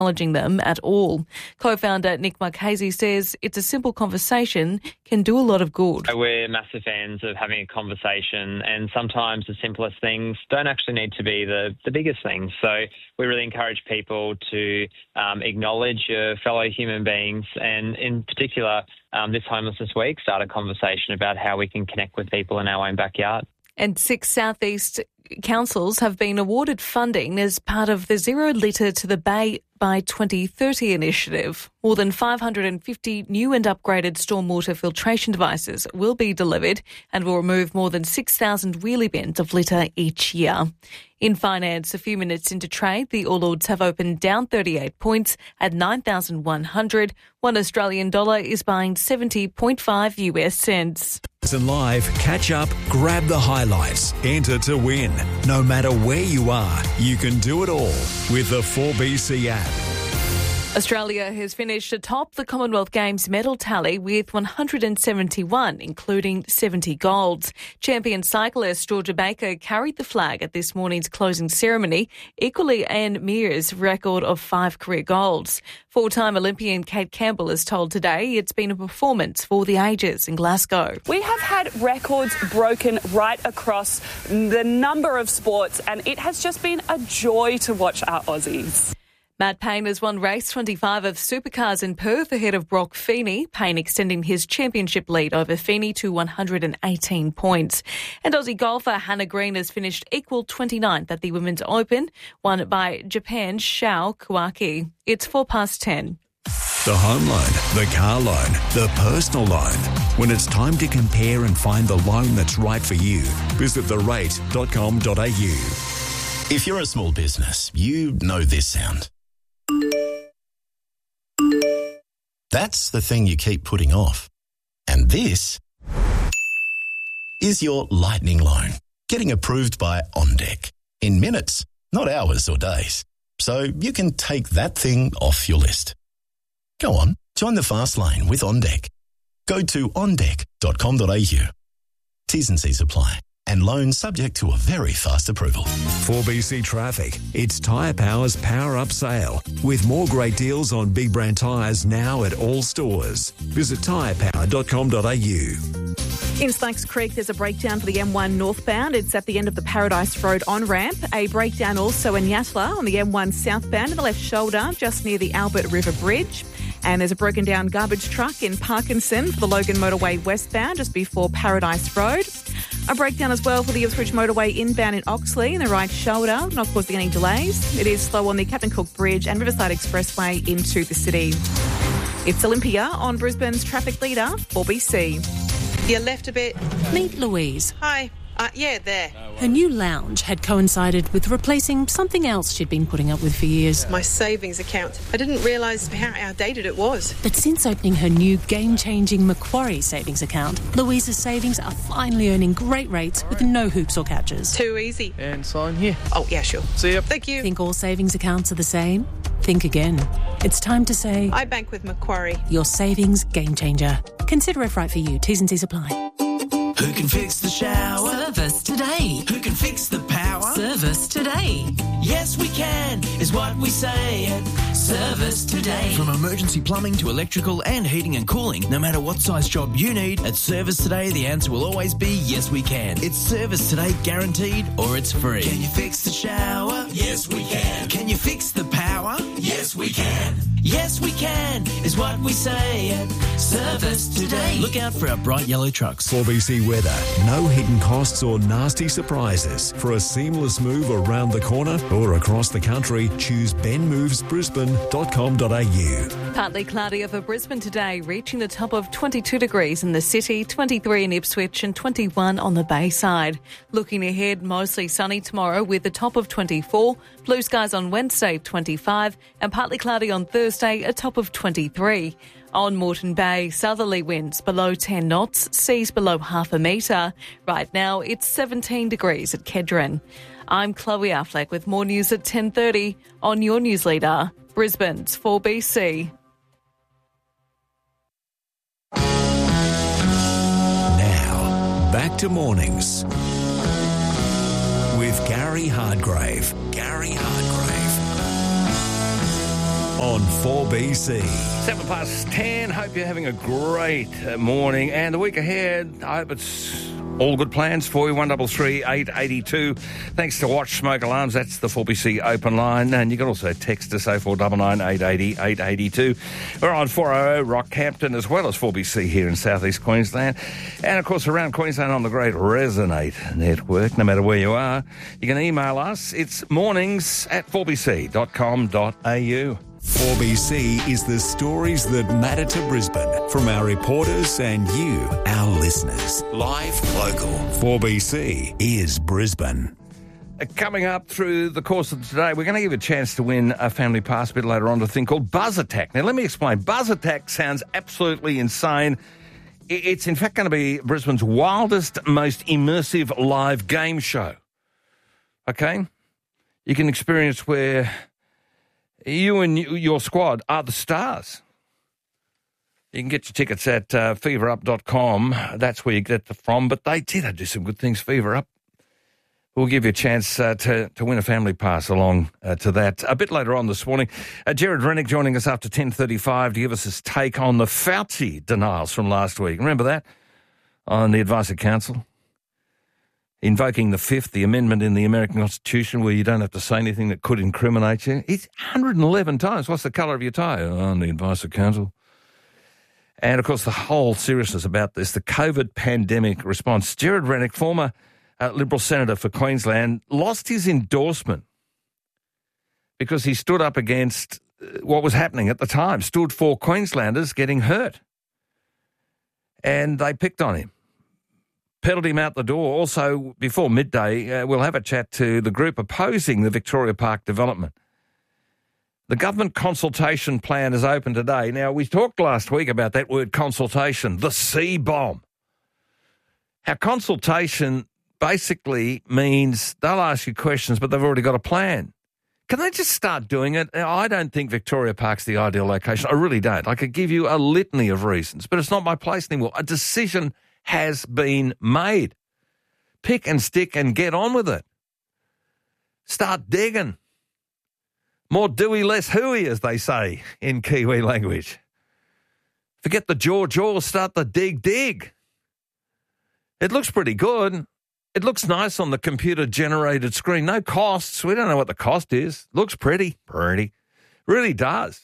acknowledging them at all. Co-founder Nick Marchese says it's a simple conversation can do a lot of good. We're massive fans of having a conversation, and sometimes the simplest things don't actually need to be the biggest things. So we really encourage people to acknowledge your fellow human beings, and in particular, this Homelessness Week, start a conversation about how we can connect with people in our own backyard. And 6 southeast councils have been awarded funding as part of the Zero Litter to the Bay by 2030 initiative. More than 550 new and upgraded stormwater filtration devices will be delivered and will remove more than 6,000 wheelie bins of litter each year. In finance, a few minutes into trade, the All Ords have opened down 38 points at 9,100. One Australian dollar is buying 70.5 US cents. And live, catch up, grab the highlights, enter to win. No matter where you are, you can do it all with the 4BC app. Australia has finished atop the Commonwealth Games medal tally with 171, including 70 golds. Champion cyclist Georgia Baker carried the flag at this morning's closing ceremony, equally Anne Meare's record of 5 career golds. Four-time Olympian Kate Campbell has told Today it's been a performance for the ages in Glasgow. We have had records broken right across the number of sports, and it has just been a joy to watch our Aussies. Matt Payne has won race 25 of Supercars in Perth ahead of Brock Feeney, Payne extending his championship lead over Feeney to 118 points. And Aussie golfer Hannah Green has finished equal 29th at the Women's Open, won by Japan's Shao Kawaki. It's 10:04. The home loan, the car loan, the personal loan. When it's time to compare and find the loan that's right for you, visit therate.com.au. If you're a small business, you know this sound. That's the thing you keep putting off. And this is your lightning loan, getting approved by OnDeck. In minutes, not hours or days. So you can take that thing off your list. Go on, join the fast lane with OnDeck. Go to ondeck.com.au. T's and C's apply. And loans subject to a very fast approval. 4BC Traffic. It's Tyre Power's Power Up Sale, with more great deals on big brand tyres now at all stores. Visit tyrepower.com.au. In Slacks Creek, there's a breakdown for the M1 northbound. It's at the end of the Paradise Road on-ramp. A breakdown also in Yatala on the M1 southbound in the left shoulder, just near the Albert River Bridge. And there's a broken down garbage truck in Parkinson for the Logan Motorway westbound, just before Paradise Road. A breakdown as well for the Ipswich Motorway inbound in Oxley in the right shoulder, not causing any delays. It is slow on the Captain Cook Bridge and Riverside Expressway into the city. It's Olympia on Brisbane's traffic leader, 4BC. You left a bit. Meet Louise. Hi. Yeah, there. Her new lounge had coincided with replacing something else she'd been putting up with for years. My savings account. I didn't realise how outdated it was. But since opening her new game-changing Macquarie savings account, Louise's savings are finally earning great rates with no hoops or catches. Too easy. And sign here. Oh, yeah, sure. See ya. Thank you. Think all savings accounts are the same? Think again. It's time to say... I bank with Macquarie. Your savings game changer. Consider if right for you. T's and C's apply. Who can fix the shower? Service today. Who can fix the power? Service today. Yes, we can, is what we say at Service Today. From emergency plumbing to electrical and heating and cooling, no matter what size job you need, at Service Today, the answer will always be yes, we can. It's Service Today guaranteed, or it's free. Can you fix the shower? Yes, we can. Can you fix the power? Yes, we can. Yes, we can, is what we say at Service Today. Look out for our bright yellow trucks. 4BC weather. No hidden costs or nasty surprises. For a seamless move around the corner or across the country, choose benmovesbrisbane.com.au. Partly cloudy over Brisbane today, reaching the top of 22 degrees in the city, 23 in Ipswich and 21 on the Bayside. Looking ahead, mostly sunny tomorrow with a top of 24, blue skies on Wednesday, 25, and partly cloudy on Thursday, a top of 23. On Moreton Bay, southerly winds below 10 knots, seas below half a metre. Right now, it's 17 degrees at Kedron. I'm Chloe Affleck with more news at 10:30 on your news leader, Brisbane's 4BC. Now, back to mornings with Gary Hardgrave. on 4BC. 10:07. Hope you're having a great morning. And the week ahead, I hope it's all good plans for you. 1333 882. Thanks to Watch Smoke Alarms. That's the 4BC open line. And you can also text us 0499 880 882. We're on 400 Rockhampton as well as 4BC here in southeast Queensland. And, of course, around Queensland on the great Resonate network. No matter where you are, you can email us. It's mornings@4bc.com.au. 4BC is the stories that matter to Brisbane from our reporters and you, our listeners. Live, local. 4BC is Brisbane. Coming up through the course of today, we're going to give you a chance to win a family pass a bit later on to a thing called Buzz Attack. Now, let me explain. Buzz Attack sounds absolutely insane. It's in fact going to be Brisbane's wildest, most immersive live game show. Okay? You can experience where you and your squad are the stars. You can get your tickets at feverup.com. That's where you get them from. But they do some good things, Fever Up. We'll give you a chance to win a family pass along to that. A bit later on this morning, Gerard Rennick joining us after 10:35 to give us his take on the Fauci denials from last week. Remember that? On the Advisory Council? Invoking the Fifth, the amendment in the American Constitution where you don't have to say anything that could incriminate you. It's 111 times. What's the colour of your tie? On the Advisory Council. And, of course, the whole seriousness about this, the COVID pandemic response. Gerard Rennick, former Liberal Senator for Queensland, lost his endorsement because he stood up against what was happening at the time, stood for Queenslanders getting hurt. And they picked on him. Pedalled him out the door. Also, before midday, we'll have a chat to the group opposing the Victoria Park development. The government consultation plan is open today. Now, we talked last week about that word consultation, the C-bomb. How consultation basically means they'll ask you questions, but they've already got a plan. Can they just start doing it? Now, I don't think Victoria Park's the ideal location. I really don't. I could give you a litany of reasons, but it's not my place anymore. A decision has been made. Pick and stick and get on with it. Start digging. More doey, less hooey, as they say in Kiwi language. Forget the jaw, start the dig. It looks pretty good. It looks nice on the computer-generated screen. No costs. We don't know what the cost is. Looks pretty. Really does.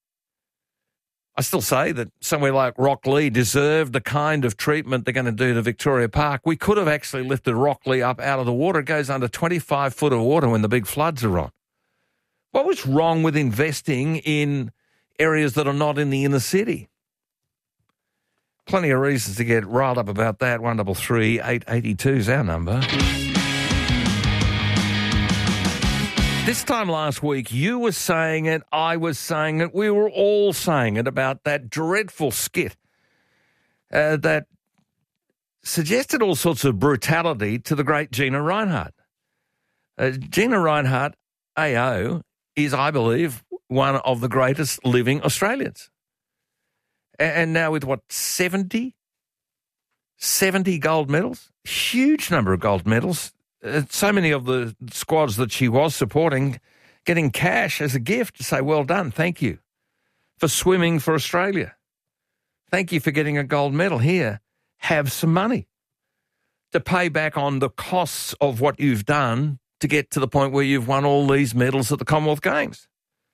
I still say that somewhere like Rocklea deserved the kind of treatment they're going to do to Victoria Park. We could have actually lifted Rocklea up out of the water. It goes under 25 foot of water when the big floods are on. What was wrong with investing in areas that are not in the inner city? Plenty of reasons to get riled up about that. 1333 882 is our number. This time last week, you were saying it, I was saying it, we were all saying it about that dreadful skit that suggested all sorts of brutality to the great Gina Rinehart. Gina Rinehart, AO, is, I believe, one of the greatest living Australians. And now with, 70 gold medals? Huge number of gold medals. So many of the squads that she was supporting getting cash as a gift to say, well done, thank you for swimming for Australia. Thank you for getting a gold medal. Here, have some money to pay back on the costs of what you've done to get to the point where you've won all these medals at the Commonwealth Games.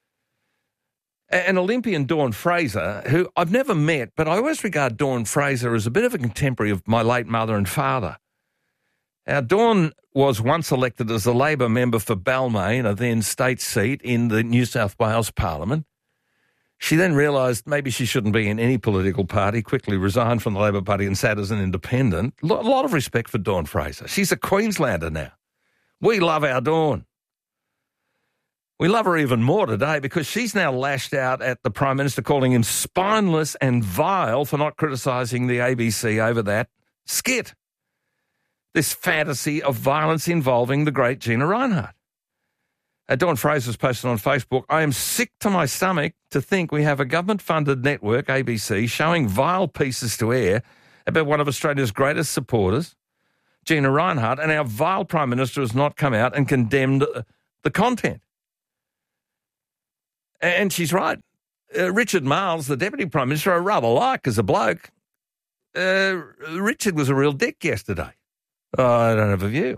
An Olympian, Dawn Fraser, who I've never met, but I always regard Dawn Fraser as a bit of a contemporary of my late mother and father. Now, Dawn was once elected as a Labor member for Balmain, a then state seat in the New South Wales Parliament. She then realised maybe she shouldn't be in any political party, quickly resigned from the Labor Party and sat as an independent. A lot of respect for Dawn Fraser. She's a Queenslander now. We love our Dawn. We love her even more today because she's now lashed out at the Prime Minister, calling him spineless and vile for not criticising the ABC over that skit. This fantasy of violence involving the great Gina Rinehart. Dawn Fraser's posted on Facebook, I am sick to my stomach to think we have a government-funded network, ABC, showing vile pieces to air about one of Australia's greatest supporters, Gina Rinehart, and our vile Prime Minister has not come out and condemned the content. And she's right. Richard Marles, the Deputy Prime Minister, I rather like as a bloke. Richard was a real dick yesterday. I don't have a view.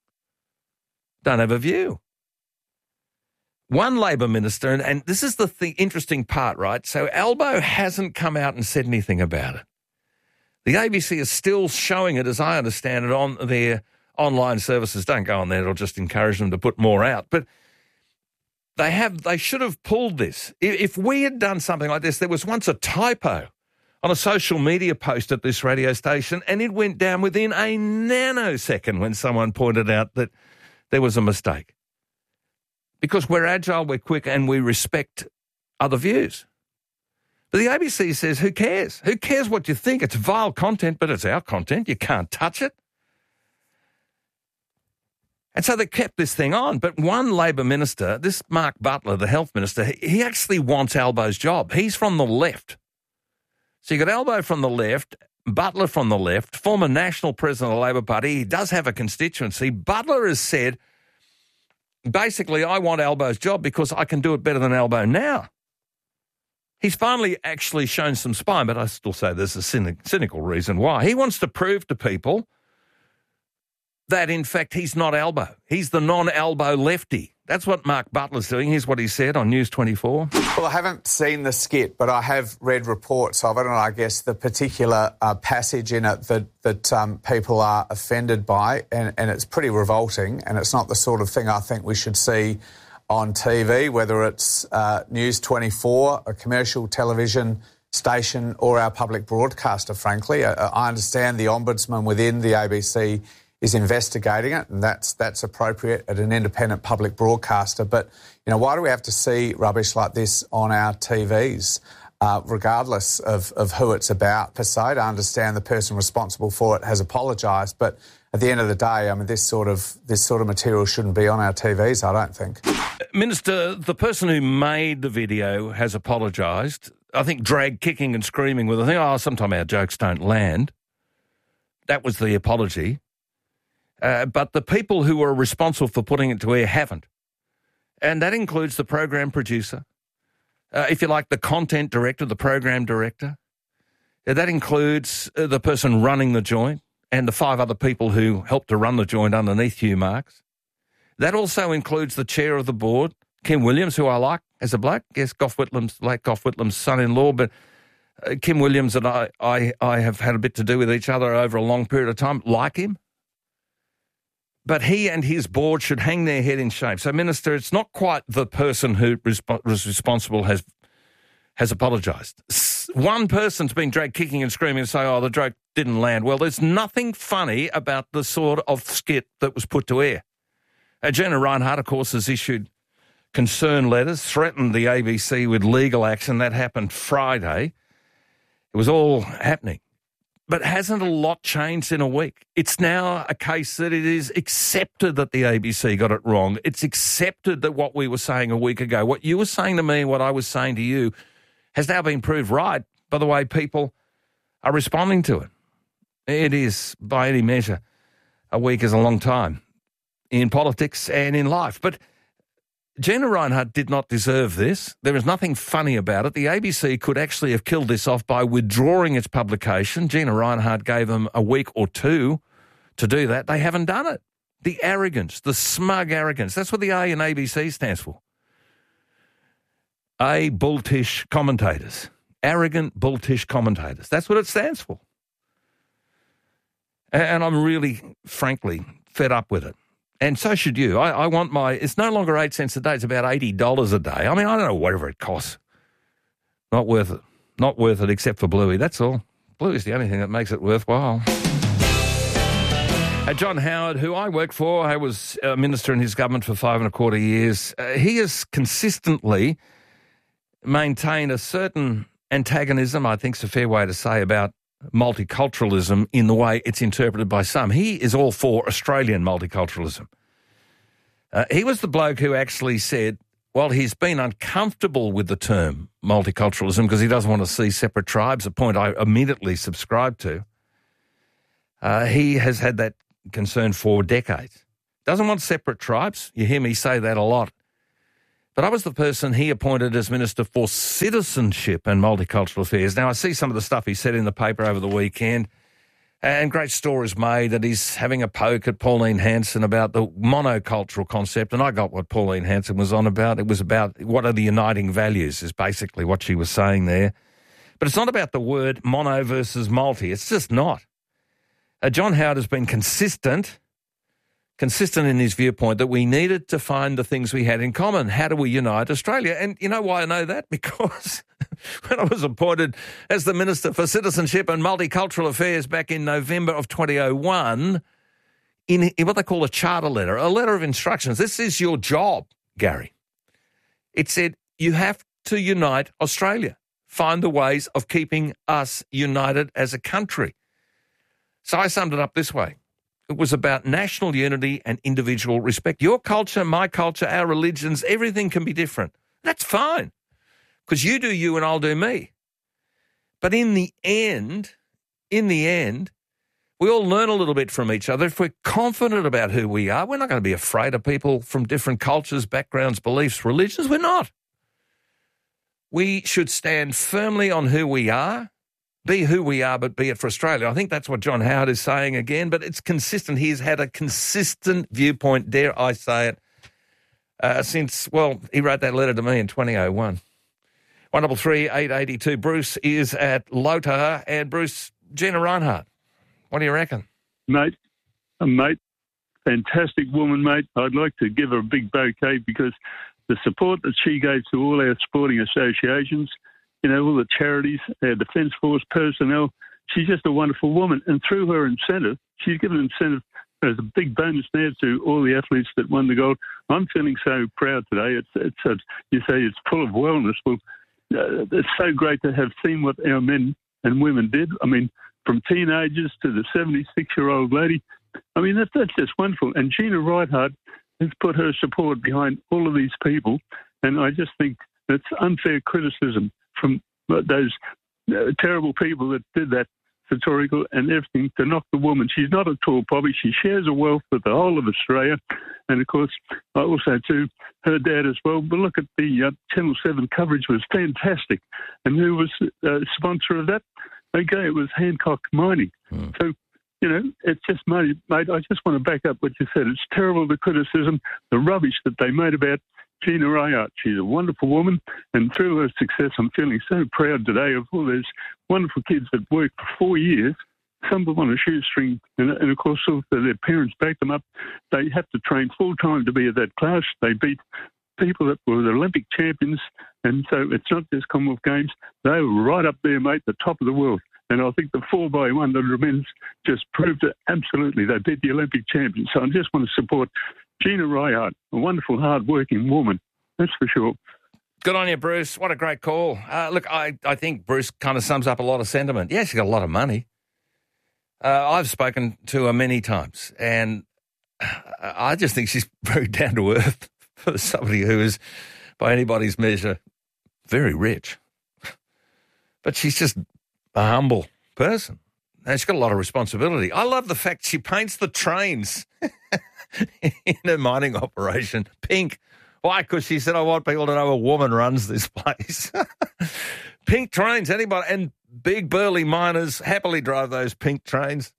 One Labor minister, and this is the interesting part, right? So Albo hasn't come out and said anything about it. The ABC is still showing it, as I understand it, on their online services. Don't go on there, it'll just encourage them to put more out. But they should have pulled this. If we had done something like this, there was once a typo on a social media post at this radio station, and it went down within a nanosecond when someone pointed out that there was a mistake. Because we're agile, we're quick, and we respect other views. But the ABC says, who cares? Who cares what you think? It's vile content, but it's our content. You can't touch it. And so they kept this thing on. But one Labor minister, this Mark Butler, the health minister, he actually wants Albo's job. He's from the left. So you got Albo from the left, Butler from the left, former national president of the Labor Party. He does have a constituency. Butler has said, basically, I want Albo's job because I can do it better than Albo now. He's finally actually shown some spine, but I still say there's a cynical reason why. He wants to prove to people that, in fact, he's not Albo. He's the non-Albo lefty. That's what Mark Butler's doing. Here's what he said on News 24. Well, I haven't seen the skit, but I have read reports of it, and I guess the particular passage in it that people are offended by, and it's pretty revolting, and it's not the sort of thing I think we should see on TV, whether it's News 24, a commercial television station, or our public broadcaster, frankly. I understand the ombudsman within the ABC is investigating it, and that's appropriate at an independent public broadcaster. But, you know, why do we have to see rubbish like this on our TVs, regardless of who it's about per se? I understand the person responsible for it has apologised, but at the end of the day, I mean, this sort of material shouldn't be on our TVs, I don't think. Minister, the person who made the video has apologised. I think drag kicking and screaming with the thing, sometimes our jokes don't land. That was the apology. But the people who were responsible for putting it to air haven't. And that includes the program producer, if you like, the content director, the program director. That includes the person running the joint and the 5 other people who helped to run the joint underneath Hugh Marks. That also includes the chair of the board, Kim Williams, who I like as a bloke. Yes, Gough Whitlam's son-in-law, but Kim Williams and I have had a bit to do with each other over a long period of time, like him. But he and his board should hang their head in shame. So, Minister, it's not quite the person who was responsible has apologised. One person's been dragged kicking and screaming and say, the joke didn't land. Well, there's nothing funny about the sort of skit that was put to air. Gina Rinehart, of course, has issued concern letters, threatened the ABC with legal action. That happened Friday. It was all happening. But hasn't a lot changed in a week? It's now a case that it is accepted that the ABC got it wrong. It's accepted that what we were saying a week ago, what you were saying to me and what I was saying to you, has now been proved right by the way people are responding to it. It is, by any measure, a week is a long time in politics and in life. But Gina Rinehart did not deserve this. There is nothing funny about it. The ABC could actually have killed this off by withdrawing its publication. Gina Rinehart gave them a week or 2 to do that. They haven't done it. The arrogance, the smug arrogance. That's what the A in ABC stands for. A, bulltish commentators. Arrogant, bulltish commentators. That's what it stands for. And I'm really, frankly, fed up with it. And so should you. I want it's no longer 8 cents a day, it's about $80 a day. I mean, I don't know, whatever it costs. Not worth it. Not worth it except for Bluey, that's all. Bluey's the only thing that makes it worthwhile. John Howard, who I worked for, I was a minister in his government for 5.25 years. He has consistently maintained a certain antagonism, I think is a fair way to say, about multiculturalism in the way it's interpreted by some. He is all for Australian multiculturalism. He was the bloke who actually said, well, he's been uncomfortable with the term multiculturalism because he doesn't want to see separate tribes, a point I immediately subscribe to. He has had that concern for decades. Doesn't want separate tribes. You hear me say that a lot. But I was the person he appointed as Minister for Citizenship and Multicultural Affairs. Now, I see some of the stuff he said in the paper over the weekend, and great stories made that he's having a poke at Pauline Hanson about the monocultural concept, and I got what Pauline Hanson was on about. It was about what are the uniting values is basically what she was saying there. But it's not about the word mono versus multi. It's just not. John Howard has been consistent in his viewpoint that we needed to find the things we had in common. How do we unite Australia? And you know why I know that? Because when I was appointed as the Minister for Citizenship and Multicultural Affairs back in November of 2001, in what they call a charter letter, a letter of instructions, this is your job, Gary. It said you have to unite Australia, find the ways of keeping us united as a country. So I summed it up this way. It was about national unity and individual respect. Your culture, my culture, our religions, everything can be different. That's fine, because you do you and I'll do me. But in the end, we all learn a little bit from each other. If we're confident about who we are, we're not going to be afraid of people from different cultures, backgrounds, beliefs, religions. We're not. We should stand firmly on who we are. Be who we are, but be it for Australia. I think that's what John Howard is saying again, but it's consistent. He's had a consistent viewpoint, dare I say it, since, well, he wrote that letter to me in 2001. 133 882. Bruce is at Lota. And Bruce, Gina Rinehart, what do you reckon? Mate, fantastic woman, mate. I'd like to give her a big bouquet because the support that she gave to all our sporting associations, you know, all the charities, our Defence Force personnel. She's just a wonderful woman. And through her incentive, she's given incentive as a big bonus now to all the athletes that won the gold. I'm feeling so proud today. You say it's full of wellness. Well, it's so great to have seen what our men and women did. I mean, from teenagers to the 76-year-old lady. I mean, that's just wonderful. And Gina Rinehart has put her support behind all of these people. And I just think it's unfair criticism from those terrible people that did that satirical and everything to knock the woman. She's not a tall poppy. She shares a wealth with the whole of Australia. And, of course, also, too, her dad as well. But look at the Channel 7 coverage was fantastic. And who was sponsor of that? Okay, it was Hancock Mining. So, you know, it's just, mate, I just want to back up what you said. It's terrible, the criticism, the rubbish that they made about Gina Rinehart. She's a wonderful woman, and through her success, I'm feeling so proud today of all those wonderful kids that worked for 4 years, some of them on a shoestring, and of course, their parents backed them up. They have to train full-time to be at that class. They beat people that were the Olympic champions, and so it's not just Commonwealth Games. They were right up there, mate, the top of the world. And I think the 4x100 men's just proved it absolutely. They beat the Olympic champions. So I just want to support Gina Rinehart, a wonderful, hard-working woman. That's for sure. Good on you, Bruce. What a great call. Look, I think Bruce kind of sums up a lot of sentiment. Yeah, she's got a lot of money. I've spoken to her many times, and I just think she's very down to earth for somebody who is, by anybody's measure, very rich. But she's just a humble person. And she's got a lot of responsibility. I love the fact she paints the trains in her mining operation pink. Why? Because she said, I want people to know a woman runs this place. Pink trains, anybody, and big burly miners happily drive those pink trains.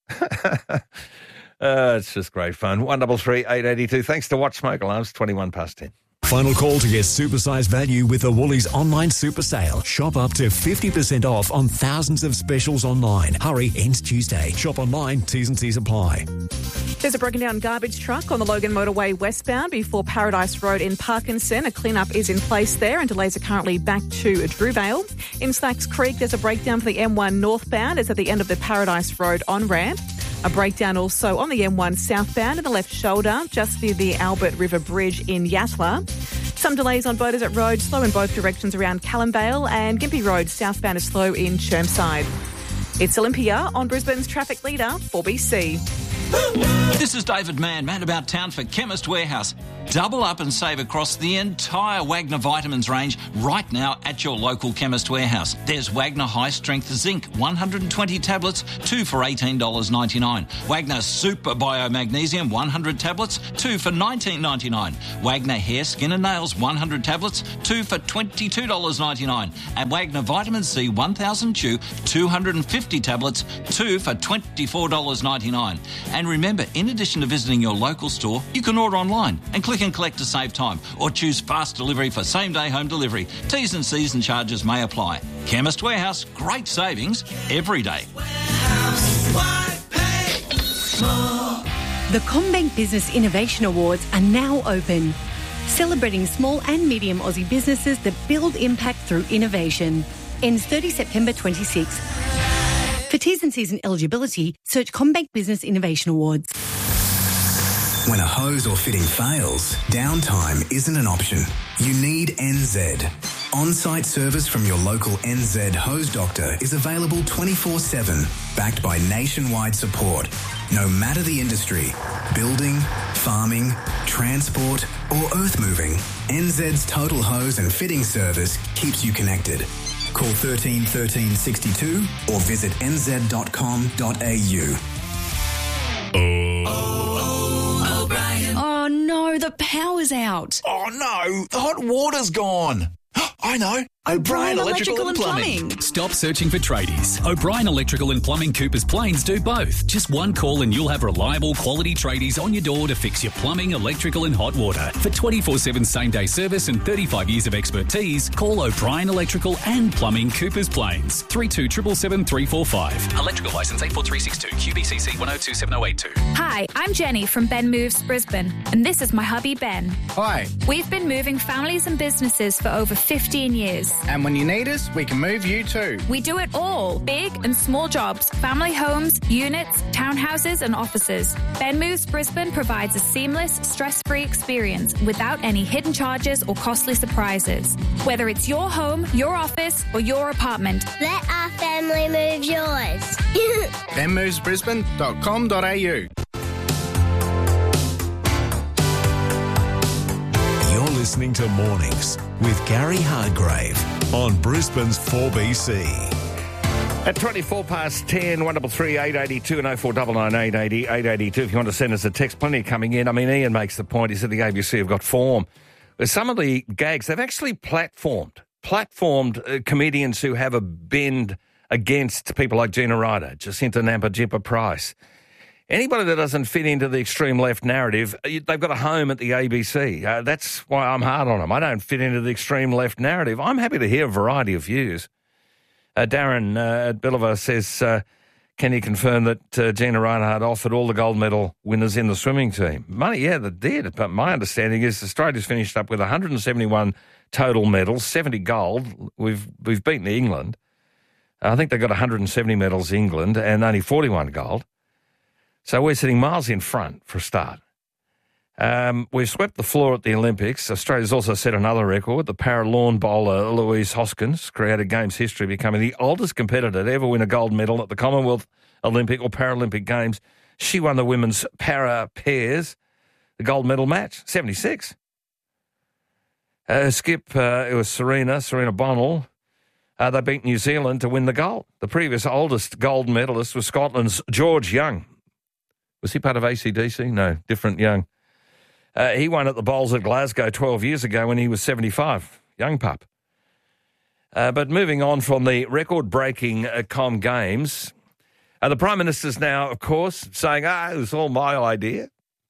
It's just great fun. 133 882. Thanks to Watch Smoke Alarms, 21 past 10. Final call to get supersized value with the Woolies online super sale. Shop up to 50% off on thousands of specials online. Hurry, ends Tuesday. Shop online, T's and C's apply. There's a broken down garbage truck on the Logan Motorway westbound before Paradise Road in Parkinson. A clean-up is in place there and delays are currently back to Drewvale. In Slacks Creek, there's a breakdown for the M1 northbound. It's at the end of the Paradise Road on-ramp. A breakdown also on the M1 southbound in the left shoulder, just near the Albert River Bridge in Yatala. Some delays on Beaudesert Road, slow in both directions around Callumvale, and Gympie Road southbound is slow in Chermside. It's Olympia on Brisbane's traffic leader, 4BC. This is David Mann about town for Chemist Warehouse. Double up and save across the entire Wagner Vitamins range right now at your local Chemist Warehouse. There's Wagner High Strength Zinc, 120 tablets, 2 for $18.99. Wagner Super Biomagnesium, 100 tablets, 2 for $19.99. Wagner Hair, Skin and Nails, 100 tablets, 2 for $22.99. And Wagner Vitamin C, 1000 chew, 250 tablets, 2 for $24.99. And remember, in addition to visiting your local store, you can order online and click and collect to save time, or choose fast delivery for same-day home delivery. T's and C's and charges may apply. Chemist Warehouse, great savings every day. The CommBank Business Innovation Awards are now open, celebrating small and medium Aussie businesses that build impact through innovation. Ends 30 September 26. For T's and C's and eligibility, search CommBank Business Innovation Awards. When a hose or fitting fails, downtime isn't an option. You need NZ. On-site service from your local NZ hose doctor is available 24/7, backed by nationwide support. No matter the industry, building, farming, transport or earth moving, NZ's total hose and fitting service keeps you connected. Call 13 13 62 or visit nz.com.au. Oh no, the power's out. Oh no, the hot water's gone. I know. O'Brien Electrical and Plumbing. Stop searching for tradies. O'Brien Electrical and Plumbing Coopers Plains do both. Just one call and you'll have reliable quality tradies on your door to fix your plumbing, electrical and hot water. For 24/7 same-day service and 35 years of expertise, call O'Brien Electrical and Plumbing Coopers Plains. 32 777 345. Electrical licence 84362 QBCC 1027082. Hi, I'm Jenny from Ben Moves Brisbane, and this is my hubby Ben. Hi. We've been moving families and businesses for over 15 years. And when you need us, we can move you too. We do it all. Big and small jobs, family homes, units, townhouses and offices. Ben Moves Brisbane provides a seamless, stress-free experience without any hidden charges or costly surprises. Whether it's your home, your office or your apartment. Let our family move yours. benmovesbrisbane.com.au. You're listening to Mornings with Gary Hargrave on Brisbane's 4BC. At 24 past 10, 133 882 and 0499 880 882. If you want to send us a text, plenty coming in. I mean, Ian makes the point, he said the ABC have got form. With some of the gags, they've actually platformed comedians who have a bend against people like Gina Ryder, Jacinta Nampijinpa-Price. Anybody that doesn't fit into the extreme left narrative, they've got a home at the ABC. That's why I'm hard on them. I don't fit into the extreme left narrative. I'm happy to hear a variety of views. Darren at Billava says, can you confirm that Gina Reinhardt offered all the gold medal winners in the swimming team? Money, yeah, they did. But my understanding is Australia's finished up with 171 total medals, 70 gold. We've beaten England. I think they got 170 medals, England, and only 41 gold. So we're sitting miles in front for a start. We've swept the floor at the Olympics. Australia's also set another record. The para-lawn bowler Louise Hoskins created Games history, becoming the oldest competitor to ever win a gold medal at the Commonwealth, Olympic or Paralympic Games. She won the women's para pairs, the gold medal match, 76. Skip, it was Serena Bonnell. They beat New Zealand to win the gold. The previous oldest gold medalist was Scotland's George Young. Was he part of AC/DC? No, different Young. He won at the Bowls at Glasgow 12 years ago when he was 75. Young pup. But moving on from the record-breaking Com Games, the Prime Minister's now, of course, saying, it was all my idea.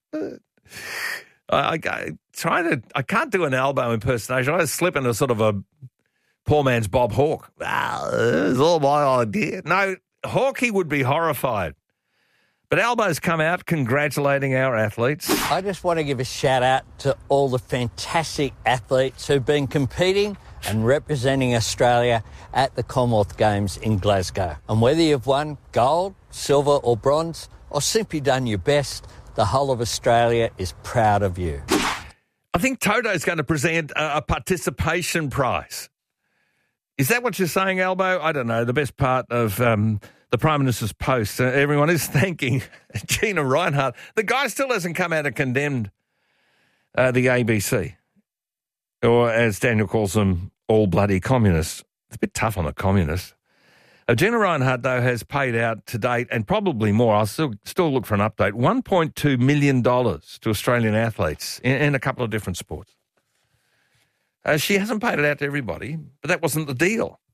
I can't do an Albo impersonation. I just slip into sort of a poor man's Bob Hawke. It was all my idea. No, Hawkey would be horrified. But Albo's come out congratulating our athletes. I just want to give a shout out to all the fantastic athletes who've been competing and representing Australia at the Commonwealth Games in Glasgow. And whether you've won gold, silver or bronze, or simply done your best, the whole of Australia is proud of you. I think Toto's going to present a participation prize. Is that what you're saying, Albo? I don't know. The best part of the Prime Minister's post, everyone is thanking Gina Reinhardt. The guy still hasn't come out and condemned the ABC, or as Daniel calls them, all bloody communists. It's a bit tough on the communists. Gina Reinhardt, though, has paid out to date, and probably more, I'll still look for an update, $1.2 million to Australian athletes in a couple of different sports. She hasn't paid it out to everybody, but that wasn't the deal.